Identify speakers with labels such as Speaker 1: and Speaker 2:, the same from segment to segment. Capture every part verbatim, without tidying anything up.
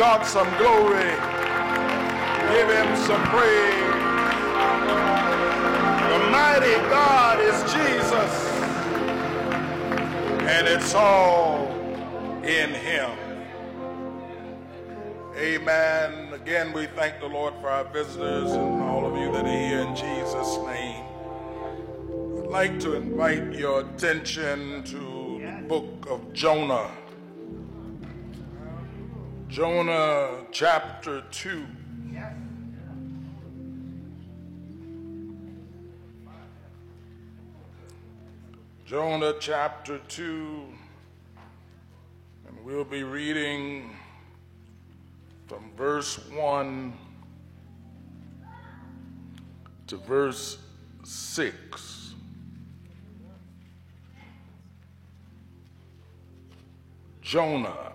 Speaker 1: God some glory. Give him some praise. The mighty God is Jesus, and it's all in him. Amen. Again, we thank the Lord for our visitors and all of you that are here in Jesus' name. I'd like to invite your attention to the book of Jonah. Jonah chapter two. Jonah chapter two, and we'll be reading from verse one to verse six. Jonah.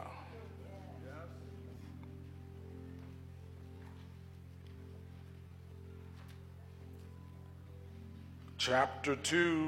Speaker 1: Chapter two,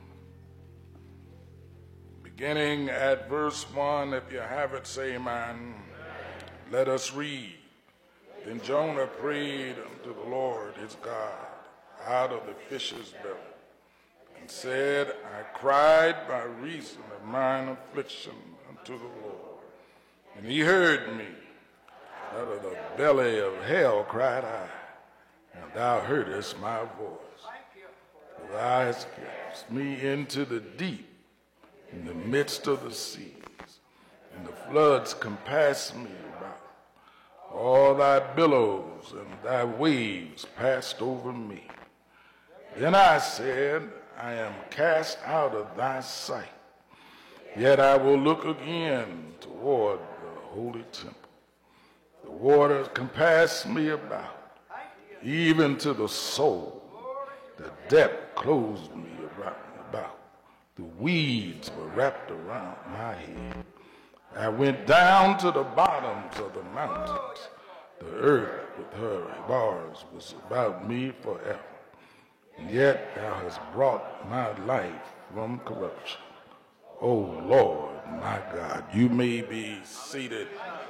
Speaker 1: beginning at verse one. If you have it, say amen. Let us read. Then Jonah prayed unto the Lord his God out of the fish's belly, and said, I cried by reason of mine affliction unto the Lord, and he heard me. Out of the belly of hell cried I, and thou heardest my voice. Thou hast cast me into the deep, in the midst of the seas, and the floods compassed me about. All thy billows and thy waves passed over me. Then I said, I am cast out of thy sight, yet I will look again toward the holy temple. The waters compassed me about, even to the soul. The depth closed me about. The weeds were wrapped around my head. I went down to the bottoms of the mountains. The earth with her bars was about me forever. And yet thou hast brought my life from corruption. O Lord, my God. You may be seated.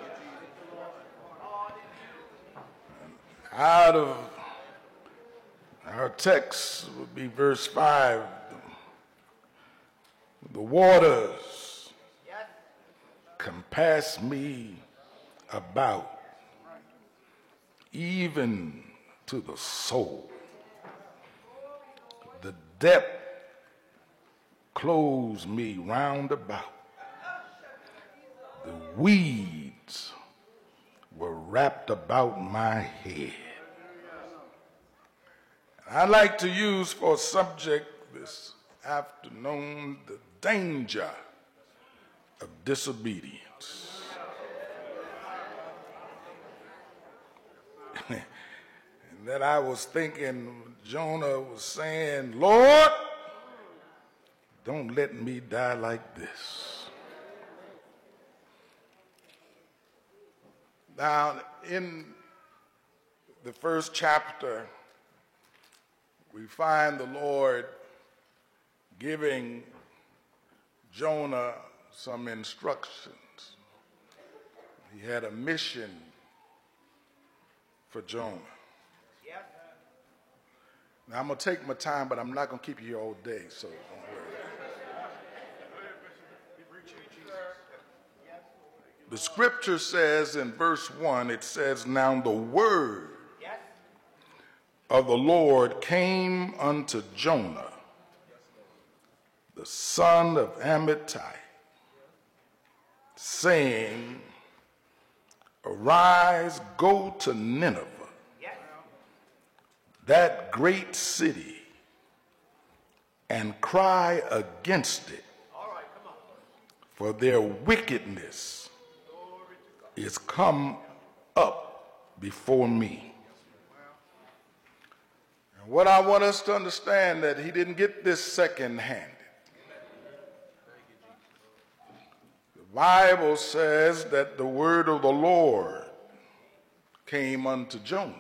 Speaker 1: Out of our text would be verse five. The waters compass me about, even to the soul. The depth closed me round about. The weeds were wrapped about my head. I'd like to use for subject this afternoon the danger of disobedience. And that I was thinking, Jonah was saying, Lord, don't let me die like this. Now, in the first chapter, we find the Lord giving Jonah some instructions. He had a mission for Jonah. Yep. Now, I'm going to take my time, but I'm not going to keep you here all day, so don't worry. The scripture says in verse one, it says, now the word of the Lord came unto Jonah, the son of Amittai, saying, arise, go to Nineveh, that great city, and cry against it, for their wickedness is come up before me. What I want us to understand that he didn't get this second-handed. The Bible says that the word of the Lord came unto Jonah.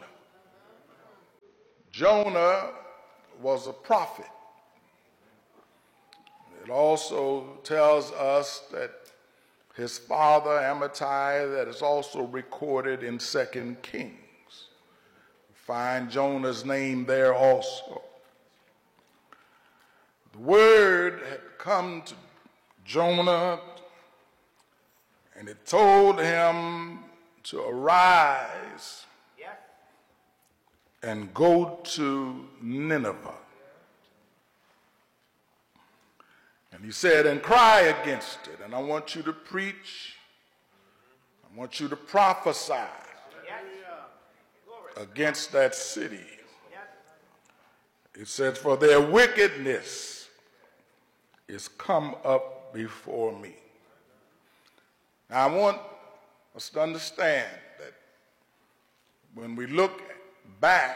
Speaker 1: Jonah was a prophet. It also tells us that his father Amittai, that is also recorded in Second Kings. Find Jonah's name there also. The word had come to Jonah, and it told him to arise and go to Nineveh. And he said, and cry against it. And I want you to preach. I want you to prophesy against that city. It says, for their wickedness is come up before me. Now, I want us to understand that when we look back,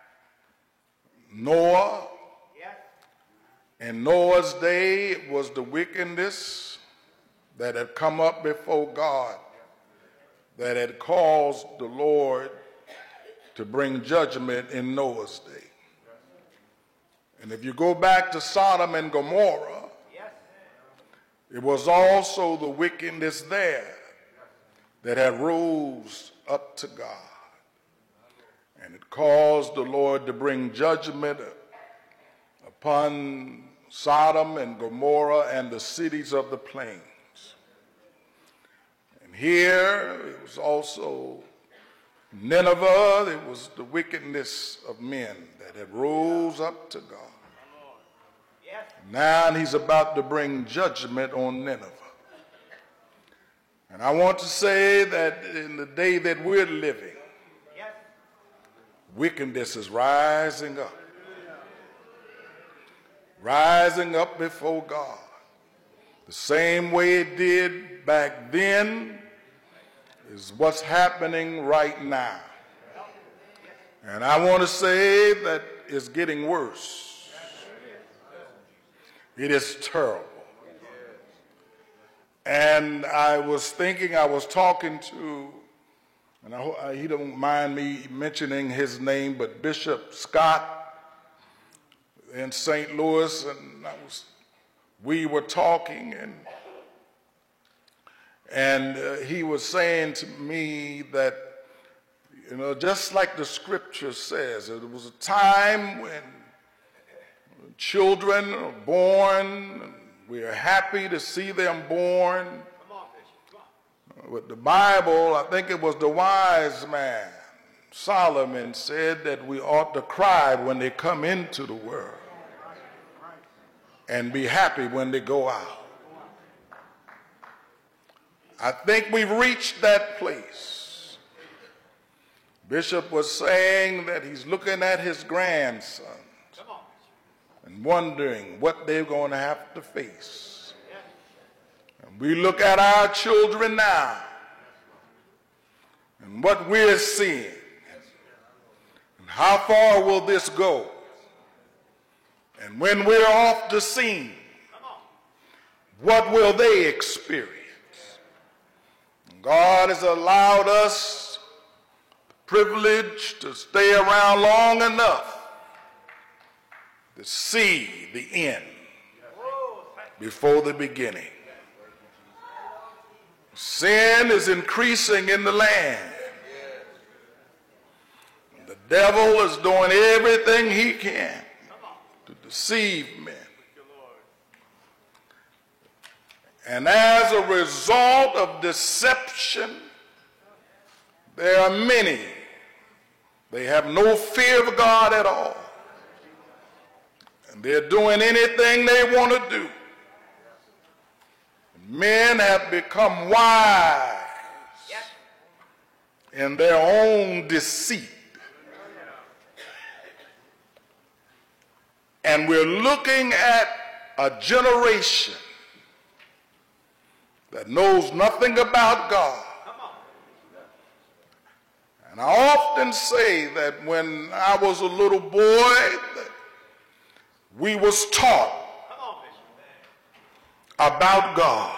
Speaker 1: Noah, in Noah's day, it was the wickedness that had come up before God that had caused the Lord to bring judgment in Noah's day. And if you go back to Sodom and Gomorrah, it was also the wickedness there that had rose up to God. And it caused the Lord to bring judgment upon Sodom and Gomorrah and the cities of the plains. And here it was also Nineveh. It was the wickedness of men that had rose up to God. Now he's about to bring judgment on Nineveh. And I want to say that in the day that we're living, wickedness is rising up. Rising up before God. The same way it did back then is what's happening right now. And I want to say that it's getting worse. It is terrible. And I was thinking, I was talking to, and I, he don't mind me mentioning his name, but Bishop Scott in Saint Louis, and I was, we were talking, and and uh, he was saying to me that, you know, just like the scripture says, it was a time when children are born, and we are happy to see them born. With the Bible, I think it was the wise man, Solomon, said that we ought to cry when they come into the world and be happy when they go out. I think we've reached that place. Bishop was saying that he's looking at his grandsons and wondering what they're going to have to face. And we look at our children now and what we're seeing. And how far will this go? And when we're off the scene, what will they experience? God has allowed us the privilege to stay around long enough to see the end before the beginning. Sin is increasing in the land. The devil is doing everything he can to deceive men. And as a result of deception, there are many. They have no fear of God at all. And they're doing anything they want to do. Men have become wise in their own deceit. And we're looking at a generation that knows nothing about God. And I often say that when I was a little boy, that we was taught about God.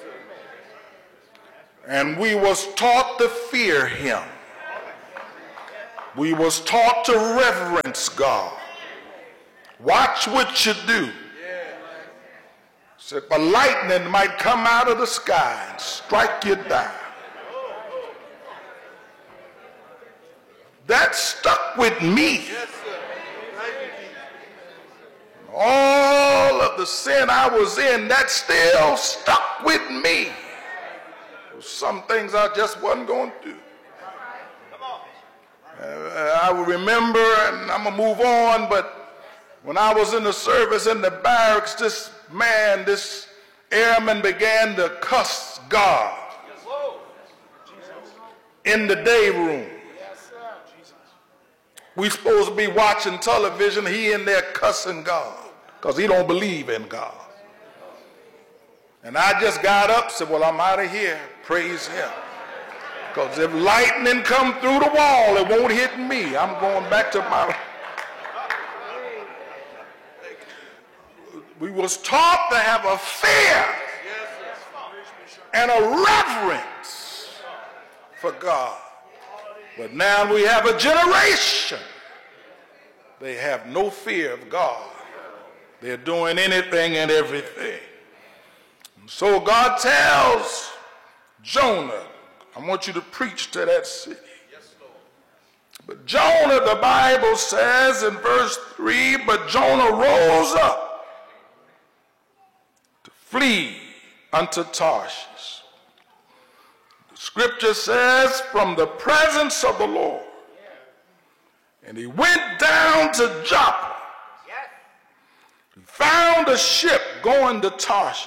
Speaker 1: And we was taught to fear him. We was taught to reverence God. Watch what you do. Said, but lightning might come out of the sky and strike you down. That stuck with me.
Speaker 2: Yes, sir. Thank you, Jesus.
Speaker 1: All of the sin I was in, that still stuck with me. There was some things I just wasn't going to do. Uh, I will remember, and I'm going to move on, but when I was in the service in the barracks, this man, this airman began to cuss God in the day room. We supposed to be watching television, he in there cussing God because he don't believe in God. And I just got up and said, well, I'm out of here. Praise him. Because if lightning come through the wall, it won't hit me. I'm going back to my... We was taught to have a fear and a reverence for God. But now we have a generation. They have no fear of God. They're doing anything and everything. And so God tells Jonah, I want you to preach to that city. But Jonah, the Bible says in verse three, but Jonah rose up to flee unto Tarshish. The scripture says, from the presence of the Lord. And he went down to Joppa. He found a ship going to Tarshish.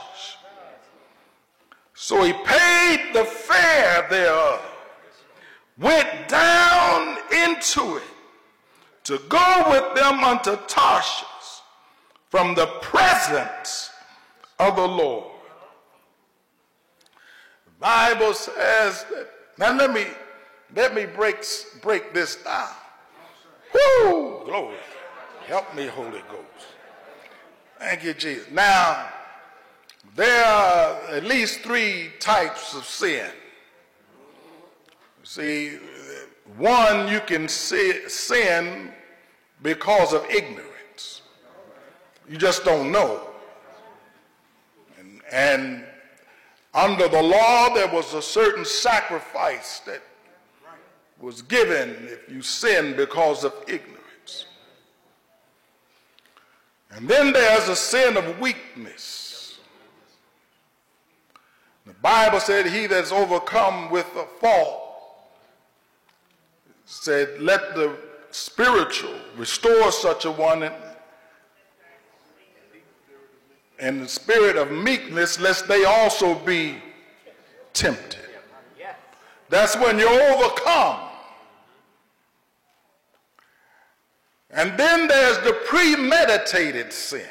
Speaker 1: So he paid the fare thereof, went down into it to go with them unto Tarshish from the presence of the Lord. The Bible says that, now let me, let me break, break this down. Woo! Glory. Help me, Holy Ghost. Thank you, Jesus. Now, there are at least three types of sin. See, one, you can sin because of ignorance. You just don't know. And, and under the law, there was a certain sacrifice that was given if you sin because of ignorance. And then there's a sin of weakness. The Bible said, he that's overcome with a fault, said, let the spiritual restore such a one, and, and the spirit of meekness, lest they also be tempted. That's when you're overcome. And then there's the premeditated sin.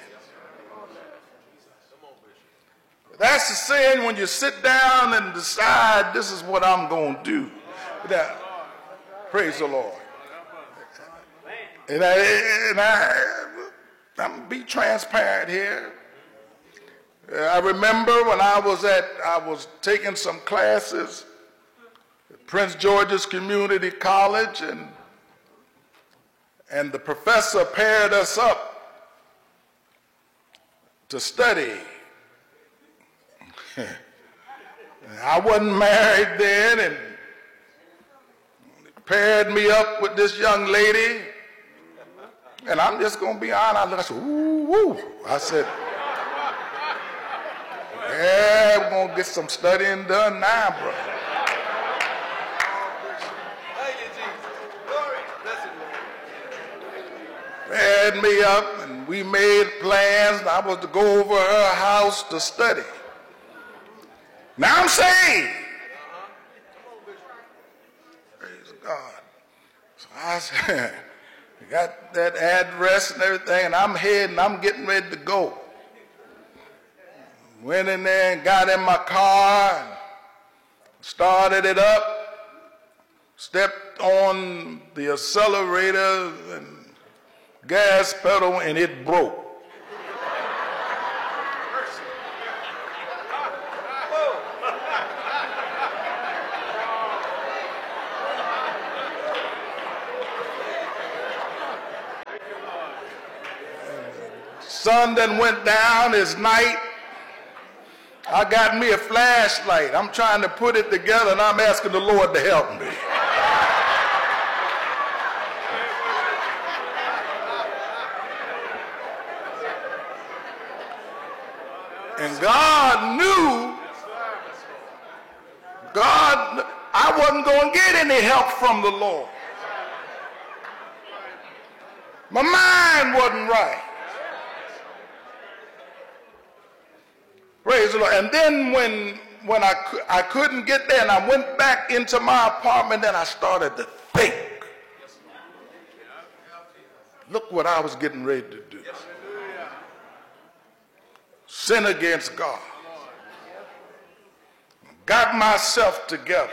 Speaker 1: That's the sin when you sit down and decide this is what I'm going to do. Now, praise the Lord. And, I, and I, I'm going to be transparent here. I remember when I was at, I was taking some classes at Prince George's Community College, and, and the professor paired us up to study. I wasn't married then, and paired me up with this young lady, and I'm just going to be honest. I said, ooh, woo. I said, yeah, we're going to get some studying done now, bro. Paired me up, and we made plans. I was to go over her house to study. Now I'm saved. Praise God. So I said, got that address and everything, and I'm heading, I'm getting ready to go. Went in there and got in my car, and started it up, stepped on the accelerator and gas pedal, and it broke. Sun then went down, it's night, I got me a flashlight. I'm trying to put it together, and I'm asking the Lord to help me. And God knew, God, I wasn't going to get any help from the Lord. My mind wasn't right. Praise the Lord. And then when, when I, I couldn't get there and I went back into my apartment, then I started to think. Look what I was getting ready to do. Sin against God. Got myself together.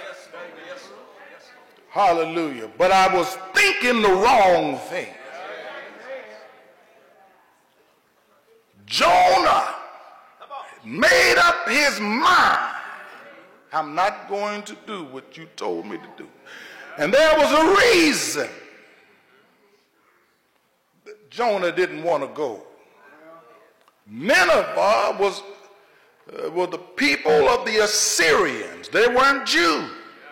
Speaker 1: Hallelujah. But I was thinking the wrong thing. Jonah made up his mind. I'm not going to do what you told me to do. And there was a reason that Jonah didn't want to go. Nineveh was, uh, were the people of the Assyrians. They weren't Jews.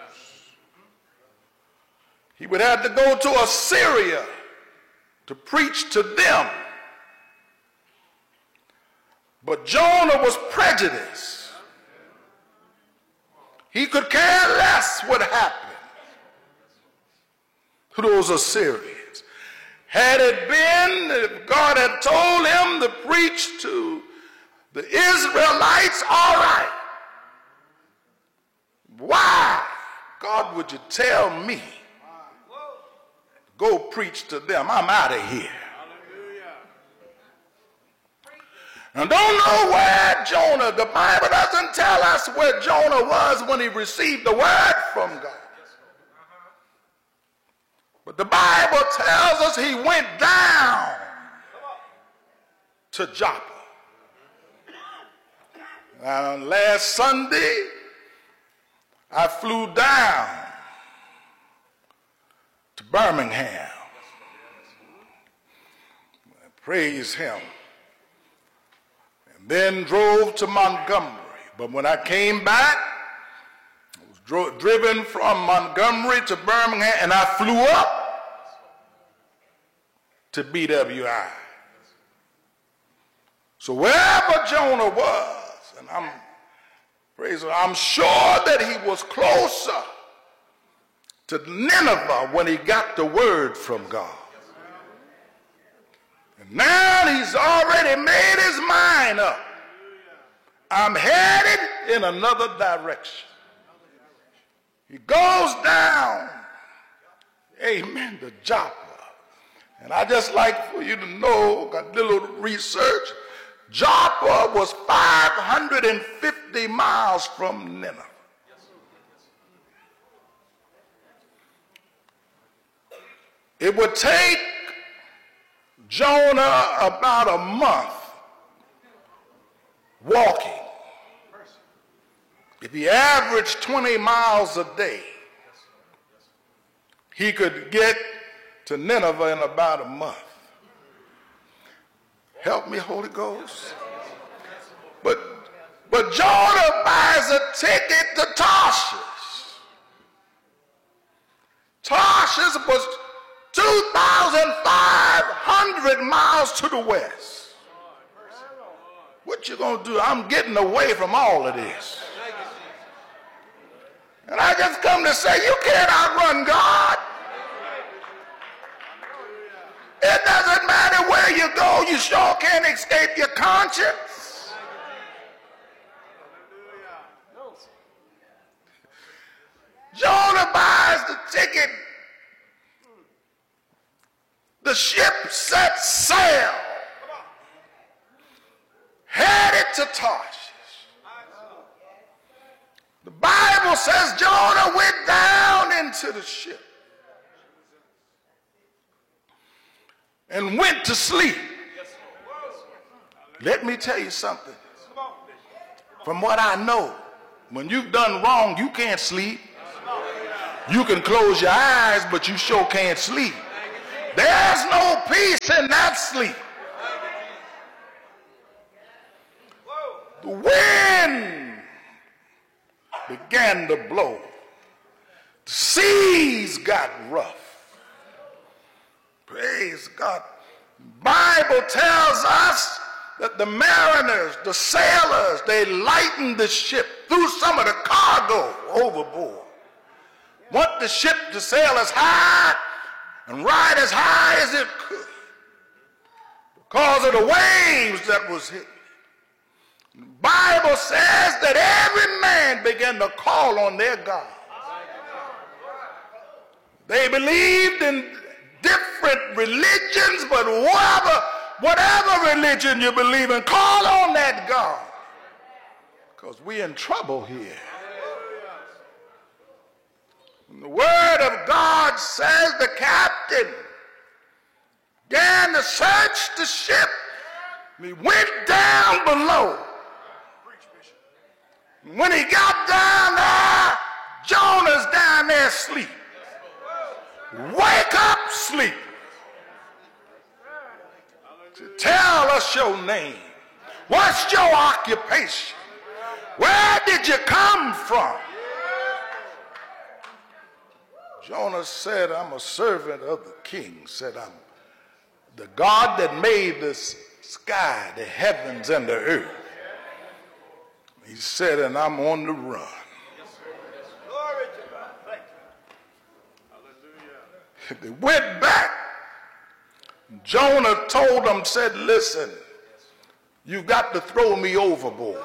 Speaker 1: He would have to go to Assyria to preach to them. But Jonah was prejudiced. He could care less what happened to those Assyrians. Had it been if God had told him to preach to the Israelites, all right. Why, God, would you tell me, go preach to them? I'm out of here. Now, don't know where Jonah, the Bible doesn't tell us where Jonah was when he received the word from God. But the Bible tells us he went down to Joppa. Now, last Sunday, I flew down to Birmingham. Praise him. And then drove to Montgomery. But when I came back, I was dro- driven from Montgomery to Birmingham, and I flew up to B W I. So wherever Jonah was, and I'm praise God, I'm sure that he was closer to Nineveh when he got the word from God. And now he's already made his mind up. I'm headed in another direction. He goes down, amen, to Joppa. And I just like for you to know, got a little research, Joppa was five hundred fifty miles from Nineveh. It would take Jonah about a month walking. If he averaged twenty miles a day, he could get to Nineveh in about a month. Help me, Holy Ghost. But, but Jonah buys a ticket to Tarshish. Tarshish was two thousand five hundred miles to the west. What you gonna do? I'm getting away from all of this. And I just come to say, you can't outrun God. It doesn't matter where you go, you sure can't escape your conscience. Jonah buys the ticket. The ship set sail, headed to Tarshish. The Bible says Jonah went down into the ship and went to sleep. Let me tell you something. From what I know, when you've done wrong, you can't sleep. You can close your eyes, but you sure can't sleep. There's no peace in that sleep. The wind began to blow. The seas got rough. Praise God. Bible tells us that the mariners, the sailors, they lightened the ship, threw some of the cargo overboard. Want the ship to sail as high and ride as high as it could because of the waves that was hitting. The Bible says that every man began to call on their God. They believed in different religions, but whatever, whatever religion you believe in, call on that God, because we're in trouble here. And the word of God says the captain began to search the ship. He went down below. When he got down there, Jonah's down there asleep. Wake up, sleep. Tell us your name. What's your occupation? Where did you come from? Jonah said, I'm a servant of the king. Said, I'm the God that made the sky, the heavens, and the earth. He said, and I'm on the run. They went back. Jonah told them, said, listen, you've got to throw me overboard.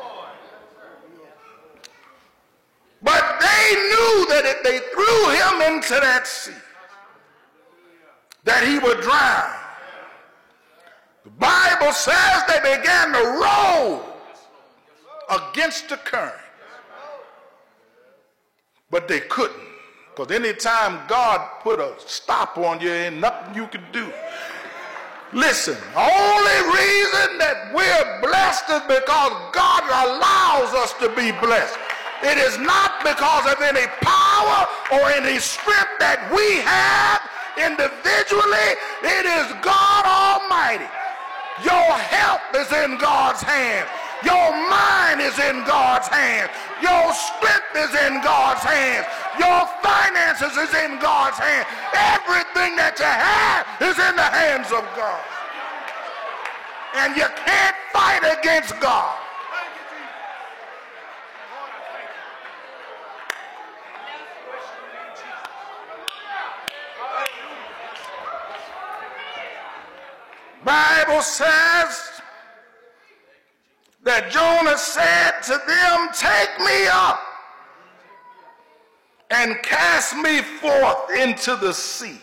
Speaker 1: But they knew that if they threw him into that sea, that he would drown. The Bible says they began to roll against the current. But they couldn't. Because anytime God put a stop on you, ain't nothing you can do. Listen, the only reason that we're blessed is because God allows us to be blessed. It is not because of any power or any strength that we have individually. It is God Almighty. Your health is in God's hand. Your mind is in God's hands. Your strength is in God's hands. Your finances is in God's hands. Everything that you have is in the hands of God. And you can't fight against God. Bible says that Jonah said to them, take me up and cast me forth into the sea.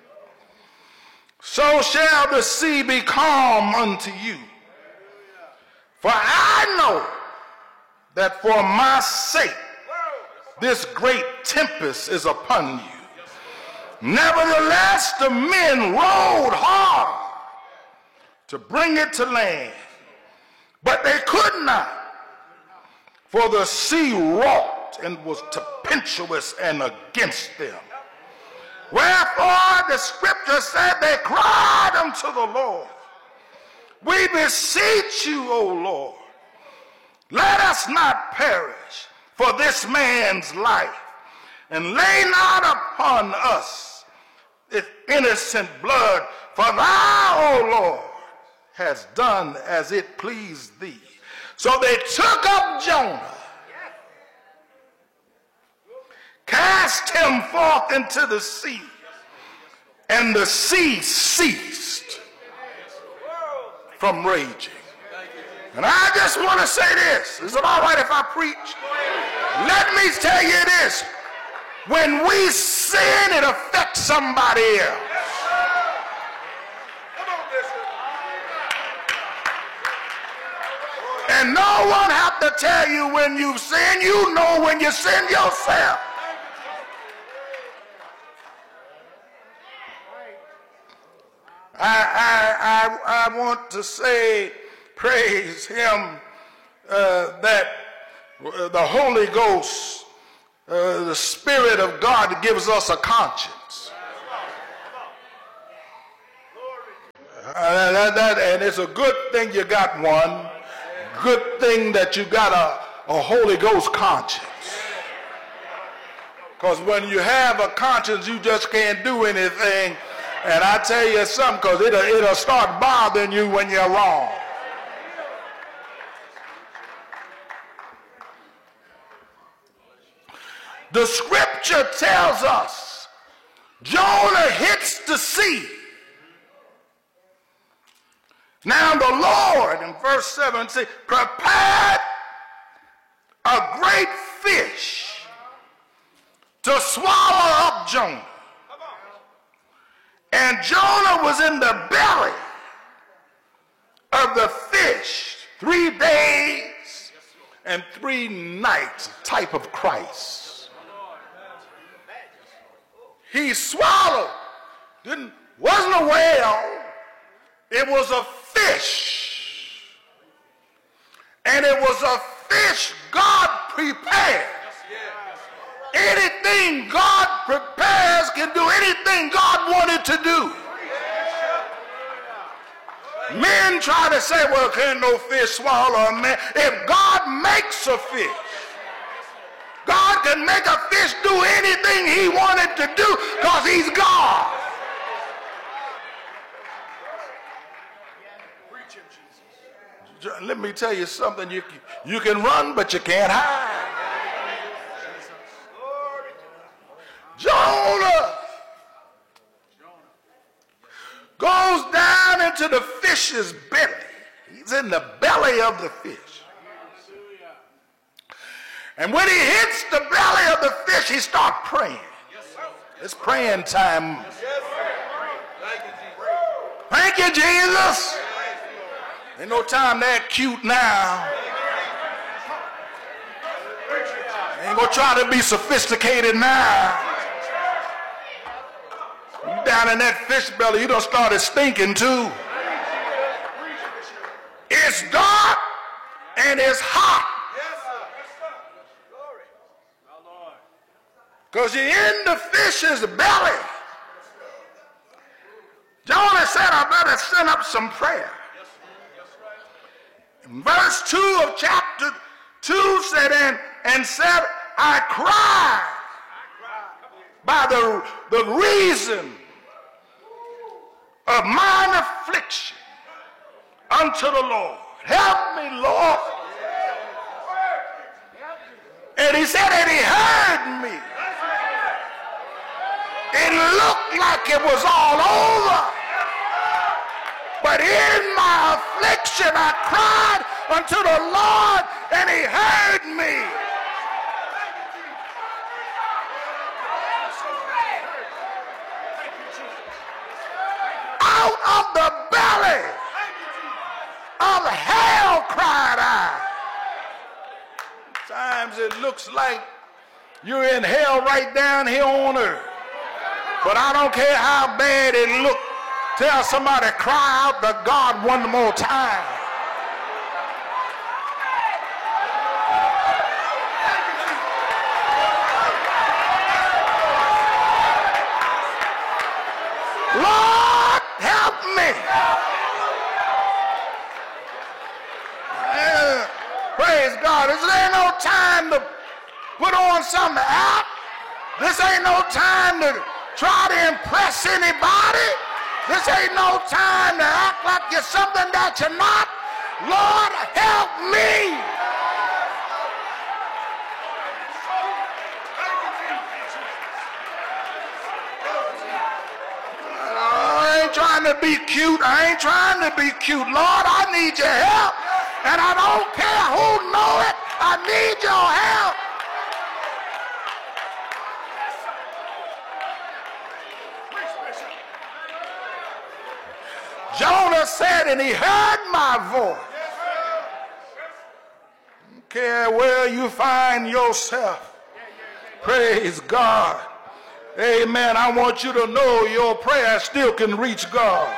Speaker 1: So shall the sea be calm unto you. For I know that for my sake this great tempest is upon you. Nevertheless, the men rowed hard to bring it to land, but they could not, for the sea wrought and was tempestuous and against them. Wherefore the scripture said they cried unto the Lord, we beseech you, O Lord, let us not perish for this man's life, and lay not upon us its innocent blood, for thou, O Lord, has done as it pleased thee. So they took up Jonah, cast him forth into the sea, and the sea ceased from raging. And I just want to say this. Is it all right if I preach? Let me tell you this. When we sin, it affects somebody else. And no one have to tell you when you sin. You know when you sin yourself. I, I, I, I want to say, praise him, uh, that uh, the Holy Ghost, uh, the Spirit of God gives us a conscience. Uh, that, that, and it's a good thing you got one. Good thing that you got a, a Holy Ghost conscience. Because when you have a conscience, you just can't do anything. And I tell you something, because it'll, it'll start bothering you when you're wrong. The scripture tells us Jonah hits the sea. Now the Lord, in verse seventeen, prepared a great fish to swallow up Jonah. And Jonah was in the belly of the fish three days and three nights, type of Christ. He swallowed. Didn't, wasn't a whale. It was a fish. And it was a fish God prepared. Anything God prepares can do anything God wanted to do. Men try to say, well, can no fish swallow a man? If God makes a fish, God can make a fish do anything he wanted to do because he's God. Let me tell you something. You, you can run, but you can't hide. Jonah goes down into the fish's belly. He's in the belly of the fish. And when he hits the belly of the fish, he starts praying. It's praying time. Thank you, Jesus. Ain't no time to act cute now. Ain't gonna try to be sophisticated now. You down in that fish belly, you done started stinking too. It's dark and it's hot. Because you're in the fish's belly. Jonah said, I better send up some prayer. In verse two of chapter two said, and, and said, I cried by the, the reason of mine affliction unto the Lord. Help me, Lord. And he said, and he heard me. It looked like it was all over. But in my affliction I cried unto the Lord, and he heard me. Out of the belly of hell cried I. Sometimes it looks like you're in hell right down here on earth. But I don't care how bad it looks. Tell somebody, cry out to God one more time. Lord, help me. Uh, praise God. This ain't no time to put on some act. This ain't no time to try to impress anybody. This ain't no time to act like you're something that you're not. Lord, help me. I ain't trying to be cute. I ain't trying to be cute. Lord, I need your help. And I don't care who know it. I need your help. Jonah said, and he heard my voice. Don't care where you find yourself. Praise God. Amen. I want you to know your prayer still can reach God.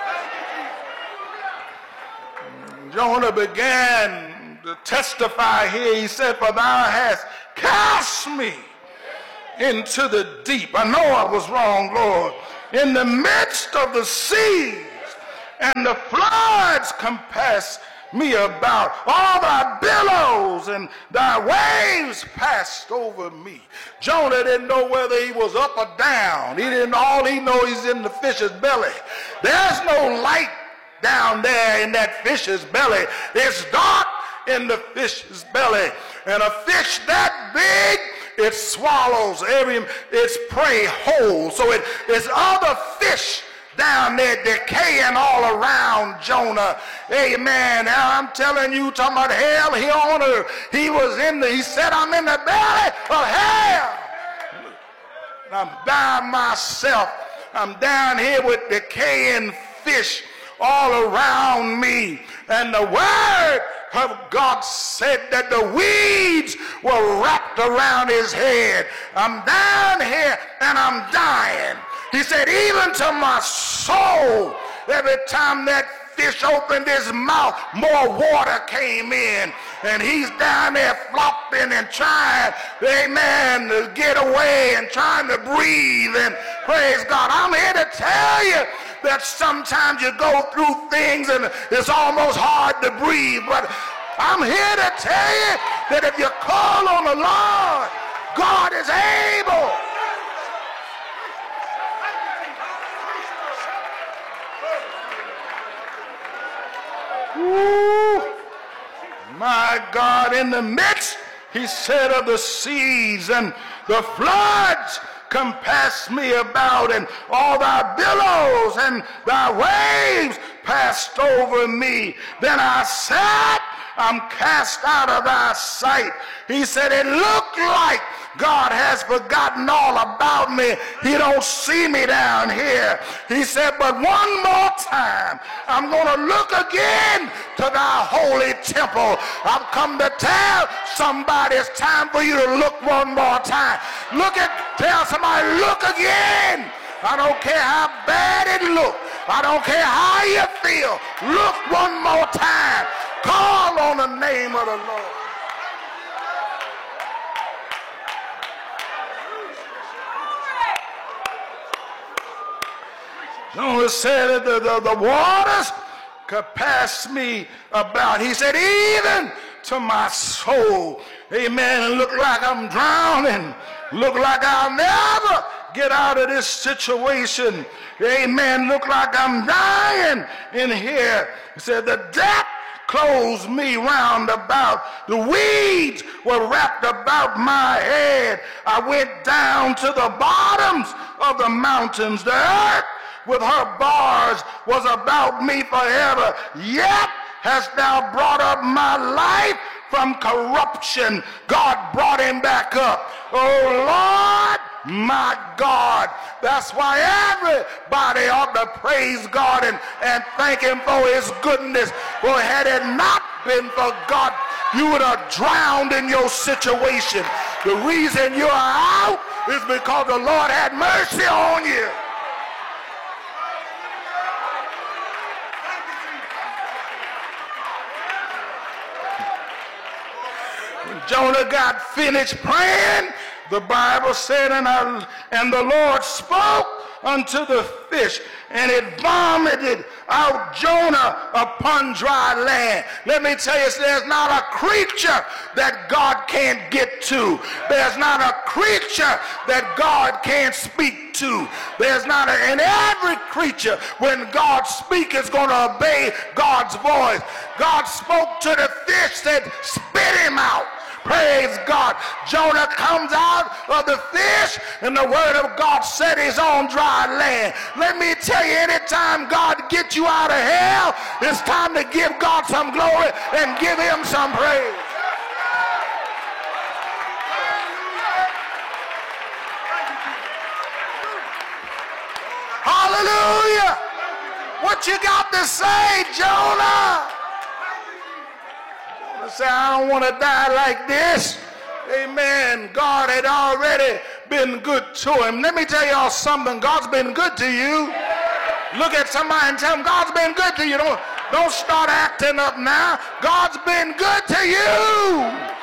Speaker 1: Jonah began to testify here. He said, for thou hast cast me into the deep. I know I was wrong, Lord. In the midst of the seas, and the floods compass me about. All thy billows and thy waves passed over me. Jonah didn't know whether he was up or down. He didn't, all he knows he's in the fish's belly. There's no light down there in that fish's belly. It's dark in the fish's belly. And a fish that big, it swallows every its prey whole. So it, it's other fish down there decaying all around Jonah. Amen. Now I'm telling you, talking about hell, he on earth. He was in the, he said, I'm in the belly of hell. I'm by myself. I'm down here with decaying fish all around me. And the word of God said that the weeds were wrapped around his head. I'm down here and I'm dying. He said, even to my soul, every time that fish opened his mouth, more water came in. And he's down there flopping and trying, amen, to get away and trying to breathe. And praise God, I'm here to tell you that sometimes you go through things and it's almost hard to breathe. But I'm here to tell you that if you call on the Lord, God is able. Ooh, my God, in the midst, he said, of the seas and the floods compassed me about, and all thy billows and thy waves passed over me. Then I said, I'm cast out of thy sight. He said, it looked like God has forgotten all about me. He don't see me down here. He said, but one more time, I'm going to look again to thy holy temple. I've come to tell somebody it's time for you to look one more time. Look at, tell somebody, look again. I don't care how bad it looks. I don't care how you feel. Look one more time. Call on the name of the Lord. Jonah said that the, the, the waters could pass me about. He said, even to my soul. Amen. Look like I'm drowning. Look like I'll never get out of this situation. Amen. Look like I'm dying in here. He said, the death closed me round about. The weeds were wrapped about my head. I went down to the bottoms of the mountains. The earth with her bars was about me forever. Yet hast thou brought up my life from corruption. God brought him back up. Oh Lord, my God. That's why everybody ought to praise God and, and thank him for his goodness. For had it not been for God, you would have drowned in your situation. The reason you're out is because the Lord had mercy on you. When Jonah got finished praying, the Bible said, and, I, and the Lord spoke unto the fish, and it vomited out Jonah upon dry land. Let me tell you, there's not a creature that God can't get to. There's not a creature that God can't speak to. There's not a, and every creature, when God speaks, is going to obey God's voice. God spoke to the fish, said, spit him out. Praise God. Jonah comes out of the fish, and the word of God said he's on dry land. Let me tell you, anytime God gets you out of hell, it's time to give God some glory and give him some praise. Hallelujah. What you got to say, Jonah? Say, I don't want to die like this. Amen. God had already been good to him. Let me tell y'all something. God's been good to you. Look at somebody and tell them, God's been good to you. Don't, don't start acting up now. God's been good to you.